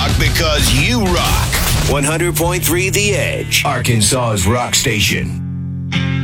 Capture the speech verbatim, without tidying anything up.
rock because you rock. one hundred point three The Edge, Arkansas's rock station.